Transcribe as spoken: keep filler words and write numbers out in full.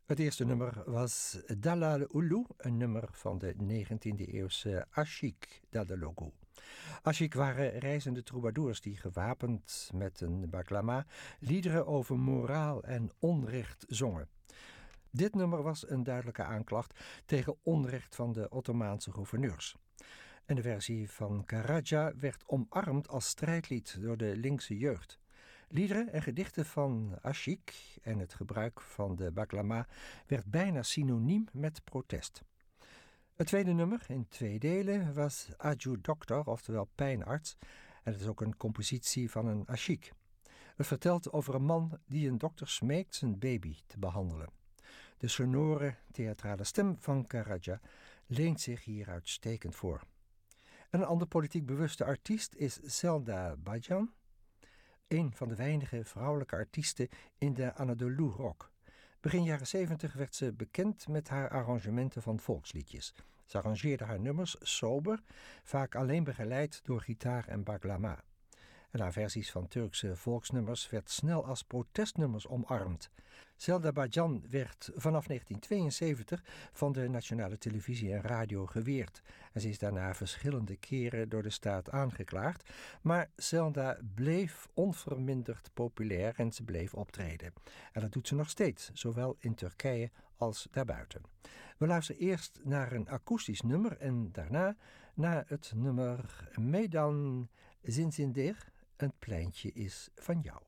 Het eerste nummer was Dalal Ulu, een nummer van de negentiende-eeuwse Ashik Dadalogu. Ashik waren reizende troubadours die gewapend met een baklama liederen over moraal en onrecht zongen. Dit nummer was een duidelijke aanklacht tegen onrecht van de Ottomaanse gouverneurs. En de versie van Karaca werd omarmd als strijdlied door de linkse jeugd. Liederen en gedichten van Ashik en het gebruik van de baklama werd bijna synoniem met protest. Het tweede nummer, in twee delen, was Aju Dokter, oftewel pijnarts, en het is ook een compositie van een Ashik. Het vertelt over een man die een dokter smeekt zijn baby te behandelen. De sonore, theatrale stem van Karaca leent zich hier uitstekend voor. En een ander politiek bewuste artiest is Selda Bajan, een van de weinige vrouwelijke artiesten in de Anadolu rock. Begin jaren zeventig werd ze bekend met haar arrangementen van volksliedjes. Ze arrangeerde haar nummers sober, vaak alleen begeleid door gitaar en baklama. En haar versies van Turkse volksnummers werd snel als protestnummers omarmd. Selda Bajan werd vanaf negentien tweeënzeventig van de nationale televisie en radio geweerd. En ze is daarna verschillende keren door de staat aangeklaagd. Maar Selda bleef onverminderd populair en ze bleef optreden. En dat doet ze nog steeds, zowel in Turkije als daarbuiten. We luisteren eerst naar een akoestisch nummer en daarna naar het nummer Meydan Zinzindir. Een pleintje is van jou.